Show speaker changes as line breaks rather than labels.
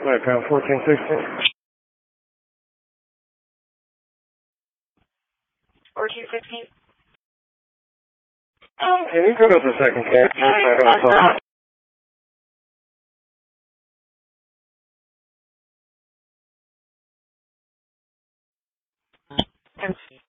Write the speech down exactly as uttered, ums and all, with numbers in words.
Flight pound fourteen sixteen.
fourteen sixteen.
Can you go to the second cab?